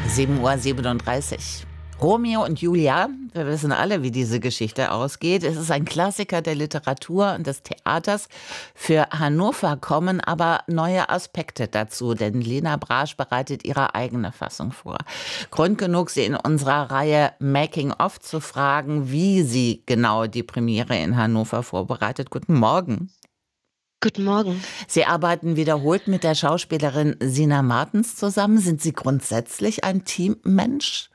7:37 Uhr. Romeo und Julia, wir wissen alle, wie diese Geschichte ausgeht. Es ist ein Klassiker der Literatur und des Theaters. Für Hannover kommen aber neue Aspekte dazu, denn Lena Brasch bereitet ihre eigene Fassung vor. Grund genug, sie in unserer Reihe Making of zu fragen, wie sie genau die Premiere in Hannover vorbereitet. Guten Morgen. Guten Morgen. Sie arbeiten wiederholt mit der Schauspielerin Sina Martens zusammen. Sind Sie grundsätzlich ein Teammensch?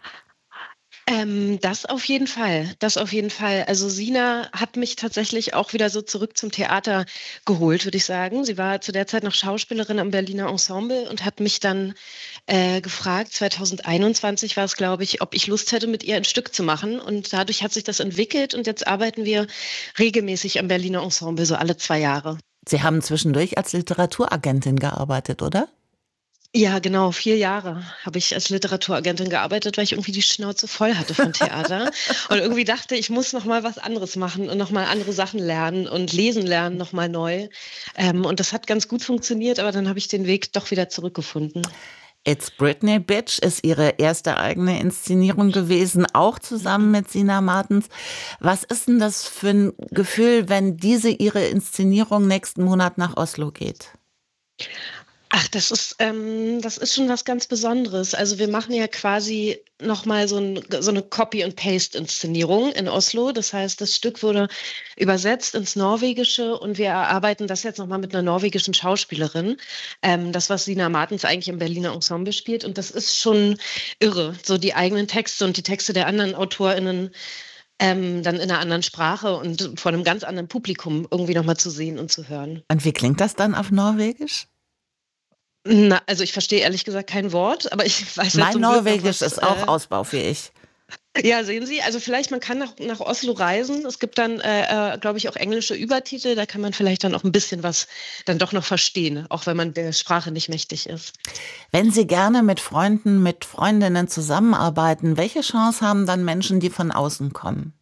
Das auf jeden Fall. Das auf jeden Fall. Also Sina hat mich tatsächlich auch wieder so zurück zum Theater geholt, würde ich sagen. Sie war zu der Zeit noch Schauspielerin am Berliner Ensemble und hat mich dann gefragt, 2021 war es, glaube ich, ob ich Lust hätte, mit ihr ein Stück zu machen. Und dadurch hat sich das entwickelt und jetzt arbeiten wir regelmäßig am Berliner Ensemble, so alle 2 Jahre. Sie haben zwischendurch als Literaturagentin gearbeitet, oder? Ja, genau. 4 Jahre habe ich als Literaturagentin gearbeitet, weil ich irgendwie die Schnauze voll hatte von Theater und irgendwie dachte, ich muss noch mal was anderes machen und noch mal andere Sachen lernen und lesen lernen noch mal neu. Und das hat ganz gut funktioniert, aber dann habe ich den Weg doch wieder zurückgefunden. It's Britney Bitch ist Ihre erste eigene Inszenierung gewesen, auch zusammen mit Sina Martens. Was ist denn das für ein Gefühl, wenn Ihre Inszenierung nächsten Monat nach Oslo geht? Ach, das ist schon was ganz Besonderes. Also wir machen ja quasi noch mal so eine Copy-and-Paste-Inszenierung in Oslo. Das heißt, das Stück wurde übersetzt ins Norwegische und wir erarbeiten das jetzt noch mal mit einer norwegischen Schauspielerin. Das, was Sina Martens eigentlich im Berliner Ensemble spielt. Und das ist schon irre, so die eigenen Texte und die Texte der anderen AutorInnen dann in einer anderen Sprache und vor einem ganz anderen Publikum irgendwie noch mal zu sehen und zu hören. Und wie klingt das dann auf Norwegisch? Na, also ich verstehe ehrlich gesagt kein Wort, aber ich weiß halt Mein zum Glück noch Norwegisch was. ist auch ausbaufähig. Ja, sehen Sie, also vielleicht man kann nach Oslo reisen. Es gibt dann, glaube ich, auch englische Übertitel. Da kann man vielleicht dann auch ein bisschen was dann doch noch verstehen, auch wenn man der Sprache nicht mächtig ist. Wenn Sie gerne mit Freunden, mit Freundinnen zusammenarbeiten, welche Chance haben dann Menschen, die von außen kommen?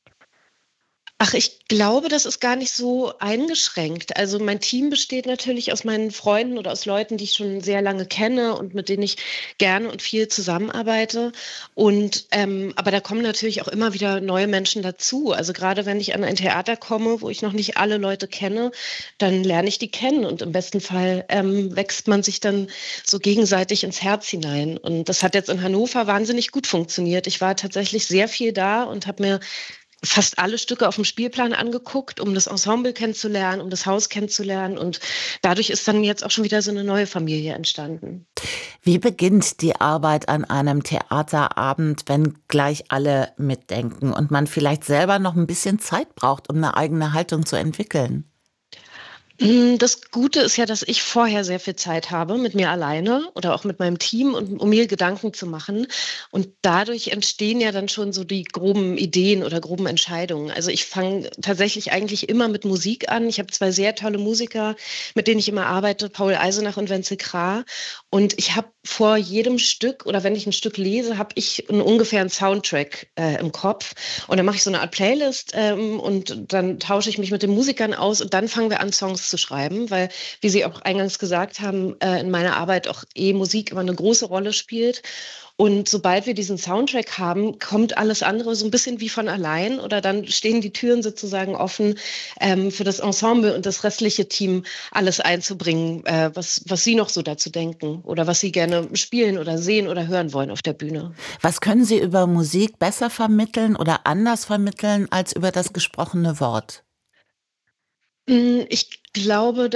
Ach, ich glaube, das ist gar nicht so eingeschränkt. Also mein Team besteht natürlich aus meinen Freunden oder aus Leuten, die ich schon sehr lange kenne und mit denen ich gerne und viel zusammenarbeite. Aber da kommen natürlich auch immer wieder neue Menschen dazu. Also gerade wenn ich an ein Theater komme, wo ich noch nicht alle Leute kenne, dann lerne ich die kennen und im besten Fall wächst man sich dann so gegenseitig ins Herz hinein. Und das hat jetzt in Hannover wahnsinnig gut funktioniert. Ich war tatsächlich sehr viel da und habe mir fast alle Stücke auf dem Spielplan angeguckt, um das Ensemble kennenzulernen, um das Haus kennenzulernen. Und dadurch ist dann jetzt auch schon wieder so eine neue Familie entstanden. Wie beginnt die Arbeit an einem Theaterabend, wenn gleich alle mitdenken und man vielleicht selber noch ein bisschen Zeit braucht, um eine eigene Haltung zu entwickeln? Das Gute ist ja, dass ich vorher sehr viel Zeit habe mit mir alleine oder auch mit meinem Team und um mir Gedanken zu machen. Und dadurch entstehen ja dann schon so die groben Ideen oder groben Entscheidungen. Also ich fange tatsächlich eigentlich immer mit Musik an. Ich habe 2 sehr tolle Musiker, mit denen ich immer arbeite, Paul Eisenach und Wenzel Krah. Und ich habe vor jedem Stück oder wenn ich ein Stück lese, habe ich ungefähr einen Soundtrack im Kopf. Und dann mache ich so eine Art Playlist und dann tausche ich mich mit den Musikern aus und dann fangen wir an, Songs zu schreiben, weil, wie Sie auch eingangs gesagt haben, in meiner Arbeit auch Musik immer eine große Rolle spielt. Und sobald wir diesen Soundtrack haben, kommt alles andere so ein bisschen wie von allein oder dann stehen die Türen sozusagen offen, für das Ensemble und das restliche Team alles einzubringen, was Sie noch so dazu denken oder was Sie gerne spielen oder sehen oder hören wollen auf der Bühne. Was können Sie über Musik besser vermitteln oder anders vermitteln als über das gesprochene Wort? Ich glaube,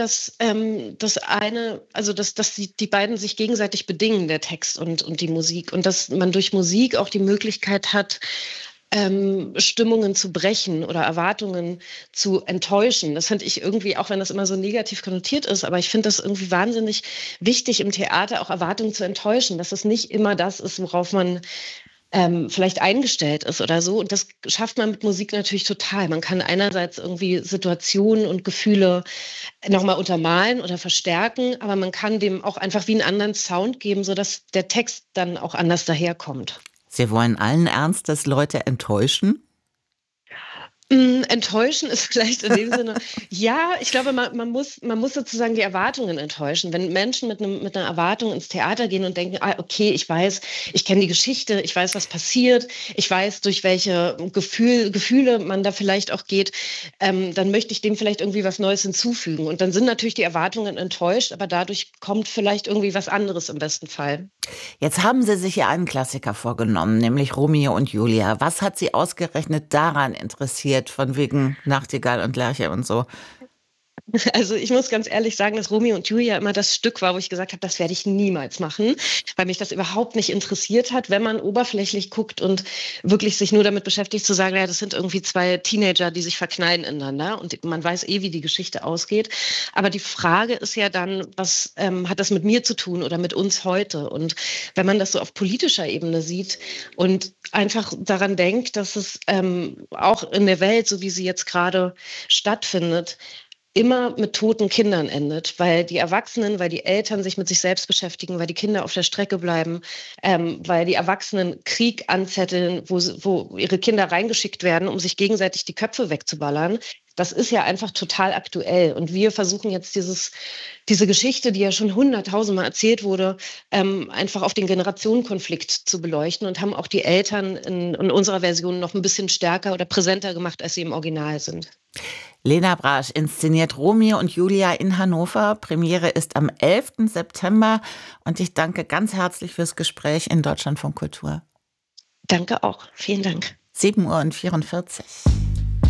dass die beiden sich gegenseitig bedingen, der Text und die Musik. Und dass man durch Musik auch die Möglichkeit hat, Stimmungen zu brechen oder Erwartungen zu enttäuschen. Das finde ich irgendwie, auch wenn das immer so negativ konnotiert ist, aber ich finde das irgendwie wahnsinnig wichtig im Theater, auch Erwartungen zu enttäuschen, dass es nicht immer das ist, worauf man vielleicht eingestellt ist oder so. Und das schafft man mit Musik natürlich total. Man kann einerseits irgendwie Situationen und Gefühle nochmal untermalen oder verstärken, aber man kann dem auch einfach wie einen anderen Sound geben, sodass der Text dann auch anders daherkommt. Sie wollen allen Ernstes Leute enttäuschen? Enttäuschen ist vielleicht in dem Sinne ja, ich glaube, man muss sozusagen die Erwartungen enttäuschen. Wenn Menschen mit 'ner Erwartung ins Theater gehen und denken: „Ah, okay, ich kenne die Geschichte, ich weiß, was passiert, ich weiß, durch welche Gefühle man da vielleicht auch geht, dann möchte ich dem vielleicht irgendwie was Neues hinzufügen.“ Und dann sind natürlich die Erwartungen enttäuscht, aber dadurch kommt vielleicht irgendwie was anderes im besten Fall. Jetzt haben Sie sich ja einen Klassiker vorgenommen, nämlich Romeo und Julia. Was hat Sie ausgerechnet daran interessiert, von wegen Nachtigall und Lerche und so? Also, ich muss ganz ehrlich sagen, dass Romeo und Julia immer das Stück war, wo ich gesagt habe: „Das werde ich niemals machen“, weil mich das überhaupt nicht interessiert hat, wenn man oberflächlich guckt und wirklich sich nur damit beschäftigt zu sagen: „Ja, das sind irgendwie 2 Teenager, die sich verknallen ineinander“ und man weiß eh, wie die Geschichte ausgeht. Aber die Frage ist ja dann, was, hat das mit mir zu tun oder mit uns heute? Und wenn man das so auf politischer Ebene sieht und einfach daran denkt, dass es, auch in der Welt, so wie sie jetzt gerade stattfindet, immer mit toten Kindern endet, weil die Eltern sich mit sich selbst beschäftigen, weil die Kinder auf der Strecke bleiben, weil die Erwachsenen Krieg anzetteln, wo ihre Kinder reingeschickt werden, um sich gegenseitig die Köpfe wegzuballern. Das ist ja einfach total aktuell. Und wir versuchen jetzt diese Geschichte, die ja schon hunderttausendmal erzählt wurde, einfach auf den Generationenkonflikt zu beleuchten und haben auch die Eltern in unserer Version noch ein bisschen stärker oder präsenter gemacht, als sie im Original sind. Lena Brasch inszeniert Romeo und Julia in Hannover. Premiere ist am 11. September und ich danke ganz herzlich fürs Gespräch in Deutschlandfunk Kultur. Danke auch. Vielen Dank. 7:44 Uhr.